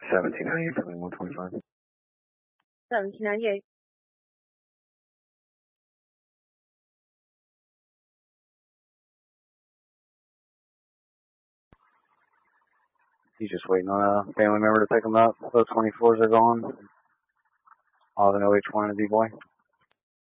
1798, 125. 1798. He's just waiting on a family member to pick him up. Those 24s are gone. All the know which one is D-boy.